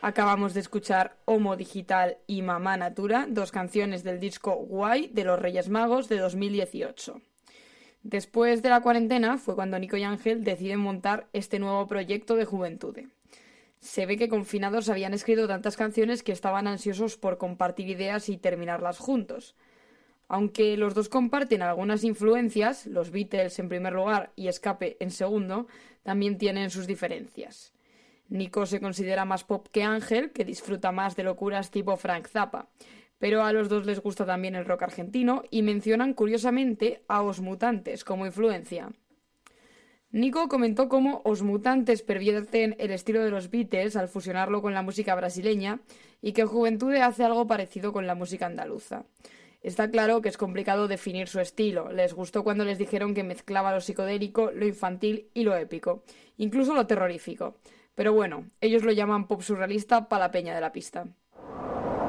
Acabamos de escuchar Homo Digital y Mamá Natura, dos canciones del disco Guay de los Reyes Magos de 2018. Después de la cuarentena fue cuando Nico y Ángel deciden montar este nuevo proyecto de Juventude. Se ve que confinados habían escrito tantas canciones que estaban ansiosos por compartir ideas y terminarlas juntos. Aunque los dos comparten algunas influencias, los Beatles en primer lugar y Escape en segundo, también tienen sus diferencias. Nico se considera más pop que Ángel, que disfruta más de locuras tipo Frank Zappa, pero a los dos les gusta también el rock argentino y mencionan curiosamente a Os Mutantes como influencia. Nico comentó cómo Os Mutantes pervierten el estilo de los Beatles al fusionarlo con la música brasileña y que Juventude hace algo parecido con la música andaluza. Está claro que es complicado definir su estilo. Les gustó cuando les dijeron que mezclaba lo psicodélico, lo infantil y lo épico, incluso lo terrorífico. Pero bueno, ellos lo llaman pop surrealista para la peña de la pista.